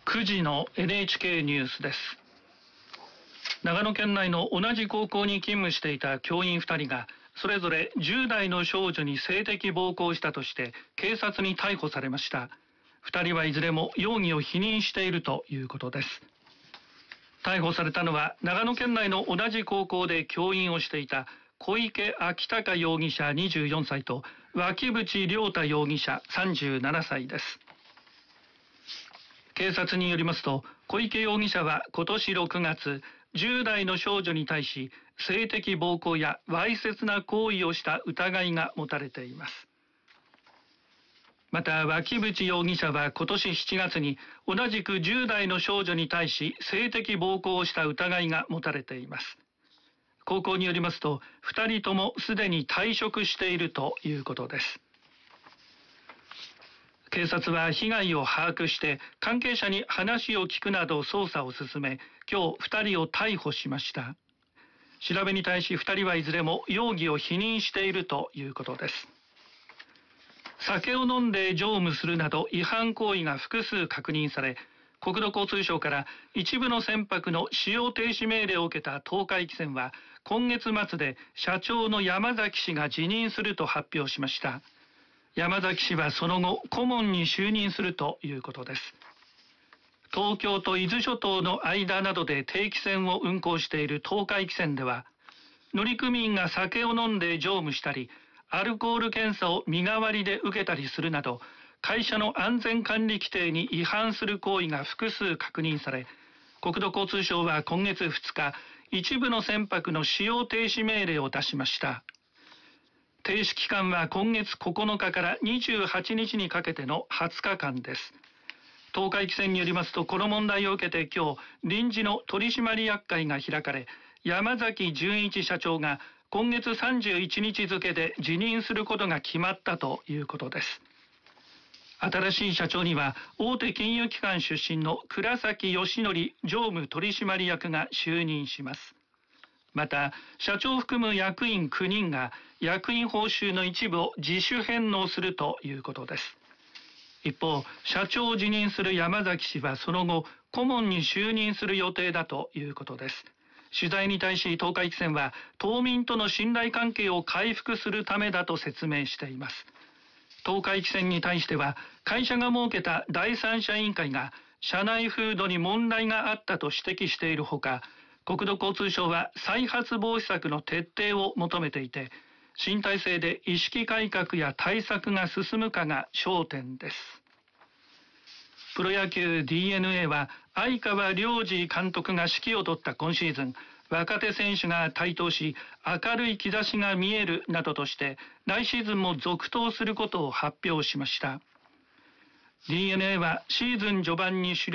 9時の NHK ニュースです。長野県内の同じ高校に勤務していた教員2人がそれぞれ10代の少女に性的暴行したとして警察に逮捕されました。2人はいずれも容疑を否認しているということです。逮捕されたのは長野県内の同じ高校で教員をしていた小池昭隆容疑者24歳と脇淵亮太容疑者37歳です。警察によりますと、小池容疑者は今年6月、10代の少女に対し性的暴行やわいせつな行為をした疑いが持たれています。また脇淵容疑者は今年7月に同じく10代の少女に対し性的暴行をした疑いが持たれています。高校によりますと、2人ともすでに退職しているということです。警察は被害を把握して関係者に話を聞くなど捜査を進め、今日2人を逮捕しました。調べに対し2人はいずれも容疑を否認しているということです。酒を飲んで乗務するなど違反行為が複数確認され、国土交通省から一部の船舶の使用停止命令を受けた東海汽船は今月末で社長の山崎氏が辞任すると発表しました。山崎氏はその後顧問に就任するということです。東京と伊豆諸島の間などで定期船を運航している東海汽船では、乗組員が酒を飲んで乗務したりアルコール検査を身代わりで受けたりするなど会社の安全管理規定に違反する行為が複数確認され、国土交通省は今月2日、一部の船舶の使用停止命令を出しました。停止期間は今月9日から28日にかけての20日間です。東海汽船によりますと、この問題を受けて今日、臨時の取締役会が開かれ、山崎純一社長が今月31日付で辞任することが決まったということです。新しい社長には大手金融機関出身の倉崎義則常務取締役が就任します。また社長を含む役員9人が役員報酬の一部を自主返納するということです。一方、社長を辞任する山崎氏はその後顧問に就任する予定だということです。取材に対し東海汽船は島民との信頼関係を回復するためだと説明しています。東海汽船に対しては会社が設けた第三者委員会が社内風土に問題があったと指摘しているほか、国土交通省は再発防止策の徹底を求めていて、新体制で意識改革や対策が進むかが焦点です。プロ野球 DNA は相川亮司監督が指揮を執った今シーズン、若手選手が台頭し明るい兆しが見えるなどとして来シーズンも続投することを発表しました。 DNA はシーズン序盤に主力